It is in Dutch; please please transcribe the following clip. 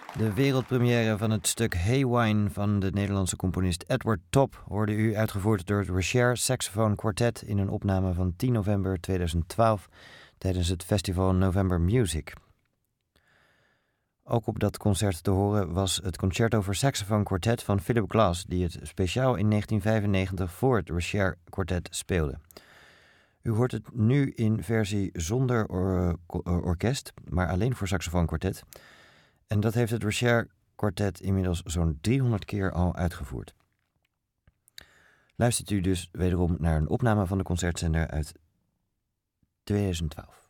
De wereldpremière van het stuk Hey Wine van de Nederlandse componist Edward Top hoorde u uitgevoerd door het Recher Saxophone Quartet in een opname van 10 november 2012 tijdens het festival November Music. Ook op dat concert te horen was het Concerto voor Saxophone Quartet van Philip Glass, die het speciaal in 1995 voor het Recher Quartet speelde. U hoort het nu in versie zonder orkest, maar alleen voor saxofoon quartet. En dat heeft het Recher Quartet inmiddels zo'n 300 keer al uitgevoerd. Luistert u dus wederom naar een opname van de concertzender uit 2012.